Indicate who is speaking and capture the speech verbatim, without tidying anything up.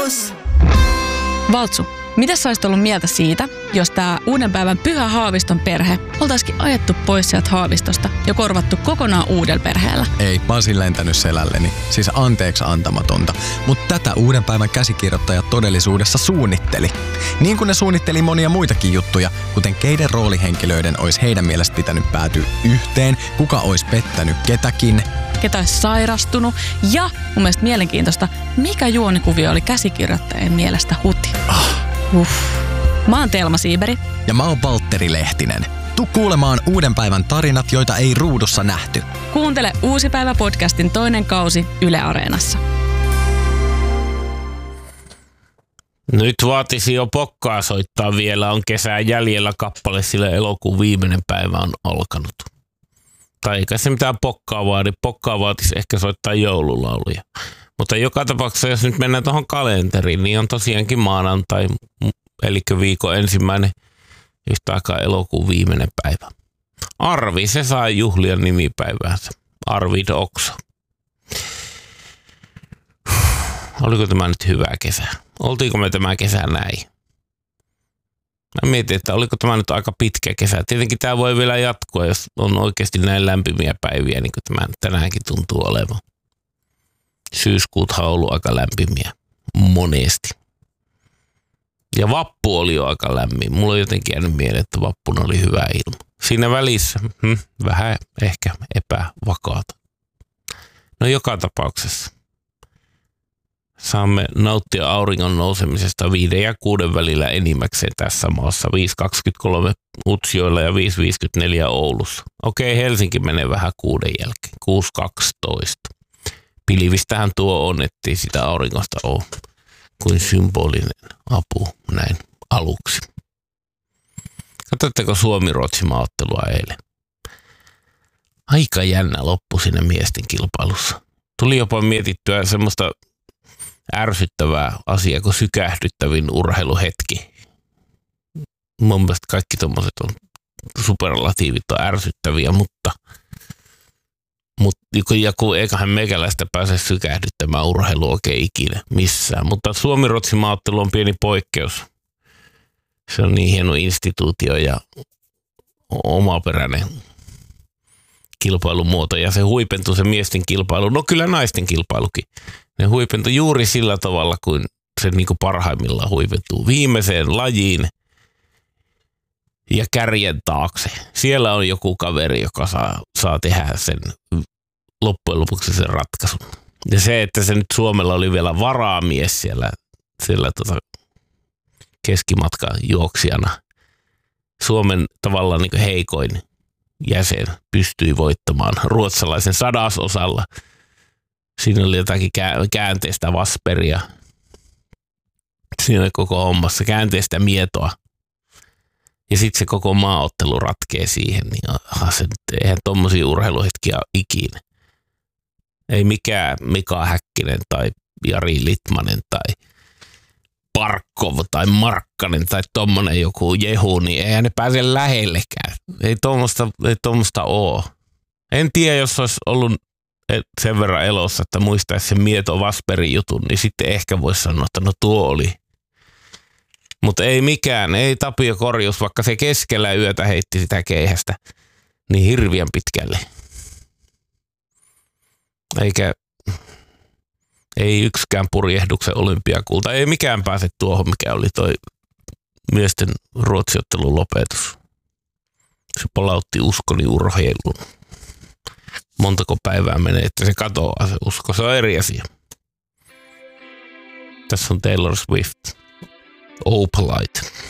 Speaker 1: Plus.
Speaker 2: Valtsu, mitä sä olisit ollut mieltä siitä, jos tää uuden päivän Pyhä Haaviston perhe oltaisikin ajettu pois sieltä Haavistosta ja korvattu kokonaan uudella perheellä?
Speaker 3: Ei, mä oon lentänyt selälleni. Siis anteeksi antamatonta. Mutta tätä uuden päivän käsikirjoittaja todellisuudessa suunnitteli. Niin kuin ne suunnitteli monia muitakin juttuja, kuten keiden roolihenkilöiden olisi heidän mielestä pitänyt päätyä yhteen, kuka olisi pettänyt ketäkin,
Speaker 2: ketä olisi sairastunut ja mun mielestä mielenkiintoista, mikä juonikuvio oli käsikirjoittajien mielestä huti.
Speaker 3: Ah.
Speaker 2: Uff. Mä oon Telma Siiberi.
Speaker 3: Ja mä oon Valtteri Lehtinen. Tuu kuulemaan uuden päivän tarinat, joita ei ruudussa nähty.
Speaker 2: Kuuntele Uusi päivä podcastin toinen kausi Yle Areenassa.
Speaker 4: Nyt vaatisi jo pokkaa soittaa vielä. On kesää jäljellä kappale, sillä elokuun viimeinen päivä on alkanut. Tai eikä se mitään pokkaa vaadi. Pokkaa vaatisi ehkä soittaa joululauluja. Mutta joka tapauksessa, jos nyt mennään tuohon kalenteriin, niin on tosiaankin maanantai, eli viikon ensimmäinen, yhtä aikaa elokuun viimeinen päivä. Arvi, se saa juhlia nimipäiväänsä. Arvid Okso. Oliko tämä nyt hyvä kesä? Oltiinko me tämä kesä näin? Mä mietin, että oliko tämä nyt aika pitkä kesä. Tietenkin tämä voi vielä jatkua, jos on oikeasti näin lämpimiä päiviä, niin kuin tämä tänäänkin tuntuu olevan. Syyskuuthan on ollut aika lämpimiä. Monesti. Ja vappu oli jo aika lämmin. Mulla on jotenkin jäänyt mieleen, että vappuna oli hyvä ilma. Siinä välissä hm, vähän ehkä epävakaata. No joka tapauksessa. Saamme nauttia auringon nousemisesta viiden ja kuuden välillä enimmäkseen tässä maassa. viisi kaksikymmentäkolme Utsjoella ja viisi viisikymmentäneljä Oulussa. Okei, Helsinki menee vähän kuuden jälkeen. kuusi kaksitoista. Pilvistähän tuo on, ettei sitä auringosta ole kuin symbolinen apu näin aluksi. Katsotteko Suomi-Ruotsi maaottelua eilen? Aika jännä loppu siinä miesten kilpailussa. Tuli jopa mietittyä semmoista ärsyttävää asiaa kuin sykähdyttävin urheiluhetki. Mun mielestä kaikki tommoset on superlatiivit on ärsyttäviä, mutta Mutta joku, eiköhän meikäläistä pääse sykähdyttämään urheilu oikein ikinä missään. Mutta Suomi-Ruotsin maaottelu on pieni poikkeus. Se on niin hieno instituutio ja omaperäinen kilpailumuoto. Ja se huipentui se miesten kilpailu, no kyllä naisten kilpailukin. Ne huipentui juuri sillä tavalla, kuin se niin kuin parhaimmillaan huipentuu viimeiseen lajiin ja kärjen taakse. Siellä on joku kaveri, joka saa, saa tehdä sen loppujen lopuksi sen ratkaisun. Ja se, että se nyt Suomella oli vielä varaamies siellä, siellä tota keskimatkan juoksijana. Suomen tavallaan niin kuin heikoin jäsen pystyi voittamaan ruotsalaisen sadasosalla. Siinä oli jotakin käänteistä vasperia. Siinä oli koko hommassa käänteistä mietoa. Ja sitten se koko maaottelu ratkee siihen, niin aha, se, eihän tommosia urheiluhetkiä ikinä. Ei mikään Mika Häkkinen tai Jari Litmanen tai Parkov tai Markkanen tai tommonen joku Jehu, niin eihän ne pääse lähellekään. Ei tommosta, ei tommosta oo. En tiedä, jos olisi ollut sen verran elossa, että muistaisi sen Mieto Vasperin jutun, niin sitten ehkä voisi sanoa, että no tuo oli. Mutta ei mikään, ei Tapio Korjus, vaikka se keskellä yötä heitti sitä keihästä niin hirviän pitkälle. Eikä, ei yksikään purjehduksen olympiakulta, ei mikään pääse tuohon, mikä oli toi miesten ruotsiottelun lopetus. Se palautti uskoni urheiluun. Montako päivää menee, että se katoaa se usko, se on eri asia. Tässä on Taylor Swift. Opalite.